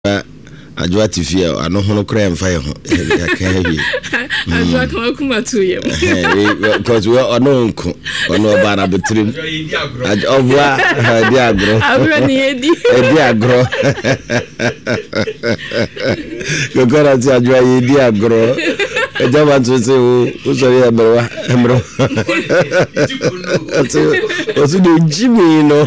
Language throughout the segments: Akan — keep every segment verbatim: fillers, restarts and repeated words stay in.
Ajwa T V ano hono kra emfa ye ho ya kan wi Ajwa kan kuma to ye because we ono nko ono ba na betrim obwa di agro agro ni edi edi agro kokora ti ajwa ye di agro ejaba to se o so ye emro emro o so do jimi no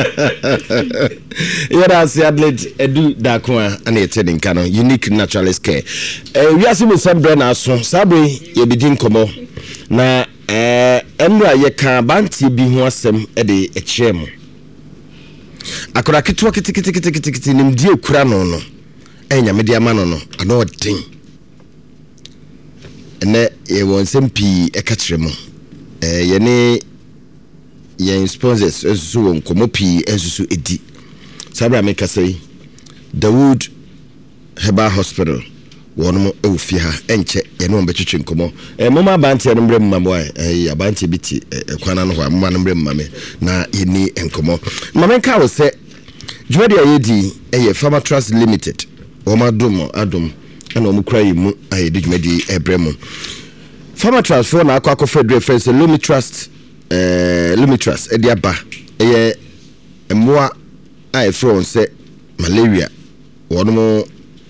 yara si athlete edu dakwa ana etedin kano unique naturalist care eh we asimu sembre na so sabe ye bidin komo na eh emra ye ka banti bi ho asem e de ekyem akora ketwa kitikitikitikiti nimdi ekura no no enya mede ama no no ana odin ene ye won sempi e ka kyerem eh ye ne ye sponsors esusu won komo pi esusu edi sabra me kasai Dawood Herbal Hospital wonmo ewfi ha enche ye no mbetwetwe nkomo eh mama banti ya nombre mmamo eh abanti biti kwana no ho mama nombre mmame na yeni enkomo mama ka wo se dwadi ayedi eh Pharma Trust Limited o ma dum adum ana o mukra yimu ayedi dwadi ebremu Pharma Trust for na akwa akwa dre friends Lumi Trust eh Lumi Trust edi aba eh emwa ai from se malaria wonmo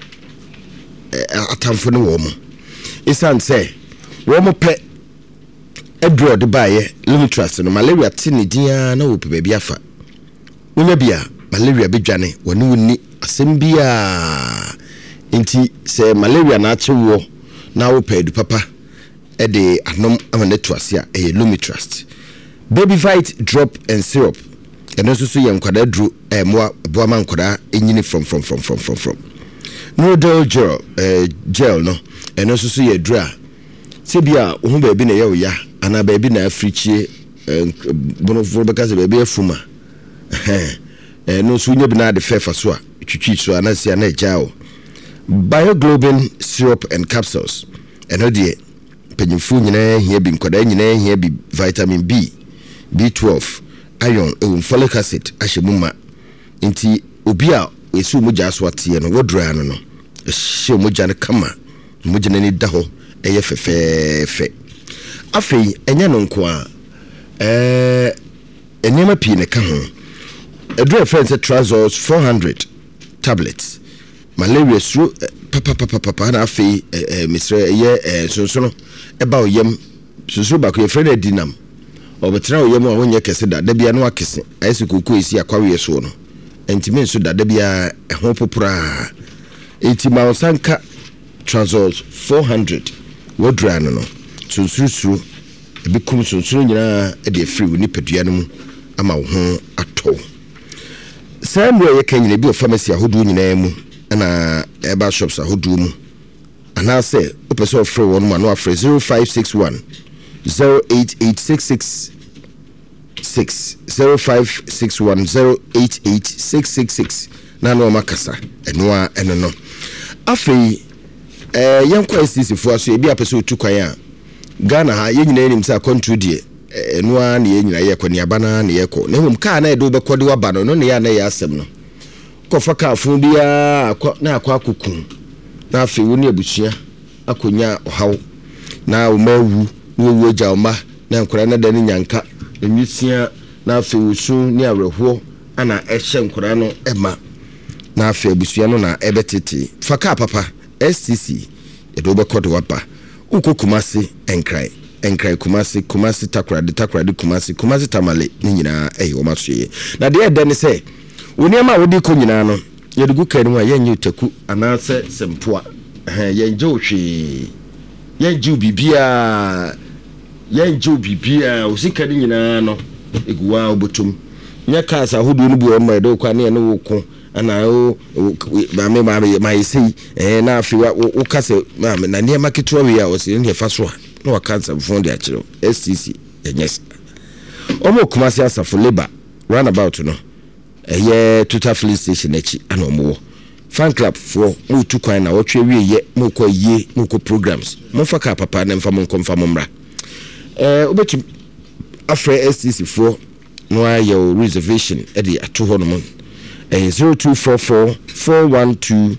atamfo ne womo isan say womo pe edro de baye Lumitrust no malaria tini dia na wo pe bia afa unya bia malaria bedwane woni woni asem bia enti say malaria na achewo na wo pe du papa e de anom amane toasia e Lumitrust baby fight drop and syrup eno susu ye nkwada dru e moa boama nkwada enyini from from from from from from Noodle gel eh gel no eno susu ye dru a sebia wo ba bi na ye wo ya ana ba bi na africhie bono fo be kaze ba bi afuma eh eh no su nya bi na de fefa so a twitwi so ana sia na jao Bioglobin syrup and capsules eno de penyimfu nyina hia bi nkwada nyina hia bi vitamin B B twelve iron and folic acid ashemuma inti obi a esu moja so atie no wodra no no ehye moja ne kama moja ne da ho eye fefefe afei enya no nko a eh enyema pi ne ka ho edra friends trousers four hundred tablets malaria suru papa papa papa na afei misre eye sonsono eba oyem sonsono ba ko ye friend edinam obetra oyem a wonye kese da da bia no akese ayese koku esi akwawe so no entime so da da bia ehon popura etima osanka trousers four hundred wodra no no sunsurusuru ebikum sunsuru nyina e de free ni pedua no mu ama wo ho ato samwe ye kanyina bi o pharmacy ahodu nyina mu na eba shops ahodu mu ana se opese ofre won ma no afre zero five six one zero eight eight six six six zero five six one zero eight eight six six six na no makasa enwa eno no afei eh yankwa sisi fo aso ebi apese otukwan a Ghana ha yenyina enim sa control die enwa na yenyina ye kwani abana na ye ko na hum ka na edo be kode waba no no ne ya na ye asem no kofa ka fun bia na akwa akukun na afei woni abusua akonya ohaw na o mawu wo wo jauma na nkora na da ni nyanka enwisia na afei wosu ni awerho ana ehye nkora no ema na afei abusua no na ebetete faka papa S T C edo be kode waba uko Kumasi enkrai enkrai Kumasi Kumasi takrade takrade Kumasi Kumasi tamale ni nyina eh wo masoye na de ede ne se woniama wodi ko nyina no yedugu kanu a yenye utaku anase sempoa eh yenje ohwe yenje bibia yenje bibia osika ni nyina no eguwa obotum nya kasa hodo no bu o ma de kwa ne ne wo ko ana o ba me ma ma sei eh na afi wo kase ma na ne maketwa we a o se ne fa so a na wa cancer fund ya chiro S T C yes omo Kumasi asafo labor roundabout no eh total filling station echi ana omo fan club for mu tukwan na wotwe wie ye mu ko ye mu ko programs mu fa ka papa na mfa mu nkomfa mu mra eh obetu afre S T C for no ayo reservation e di ato ho no mo ɛyɛ zero two four four four one two